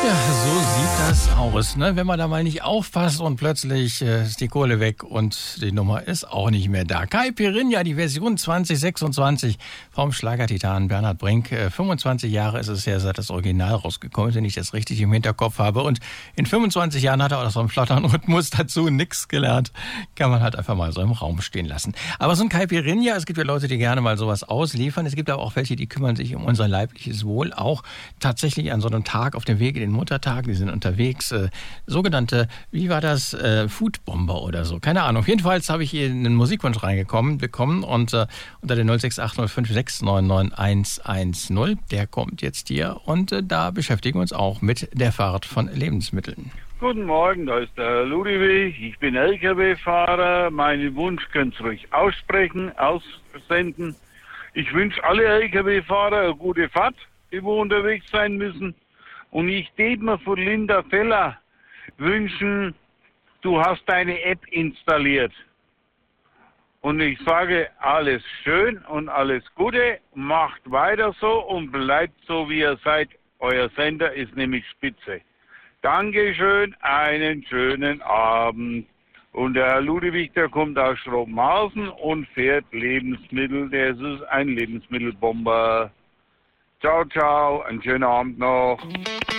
Ja, so sieht das aus, ne? Wenn man da mal nicht aufpasst und plötzlich ist die Kohle weg und die Nummer ist auch nicht mehr da. Caipirinha, die Version 2026 vom Schlagertitan Bernhard Brink. 25 Jahre ist es her, seit das Original rausgekommen ist, wenn ich das richtig im Hinterkopf habe. Und in 25 Jahren hat er auch aus so einem flotteren Rhythmus dazu nichts gelernt. Kann man halt einfach mal so im Raum stehen lassen. Aber so ein Caipirinha, es gibt ja Leute, die gerne mal sowas ausliefern. Es gibt aber auch welche, die kümmern sich um unser leibliches Wohl. Auch tatsächlich an so einem Tag auf dem Weg in den Muttertag, die sind unterwegs, sogenannte, wie war das, Foodbomber oder so, keine Ahnung. Jedenfalls habe ich hier einen Musikwunsch bekommen und unter der 06805699110, der kommt jetzt hier und da beschäftigen wir uns auch mit der Fahrt von Lebensmitteln. Guten Morgen, da ist der Herr Ludwig, ich bin LKW-Fahrer, meinen Wunsch könnt ihr ruhig aussenden. Ich wünsche alle LKW-Fahrer eine gute Fahrt, die wo unterwegs sein müssen. Und ich tät mir von Linda Feller wünschen, du hast deine App installiert. Und ich sage, alles schön und alles Gute, macht weiter so und bleibt so, wie ihr seid. Euer Sender ist nämlich spitze. Dankeschön, einen schönen Abend. Und der Herr Ludwig, der kommt aus Schrobenhausen und fährt Lebensmittel, der ist ein Lebensmittelbomber. Ciao, ciao, einen schönen Abend noch.